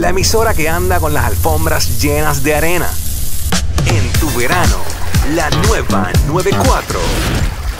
la emisora que anda con las alfombras llenas de arena. En tu verano, la nueva 94.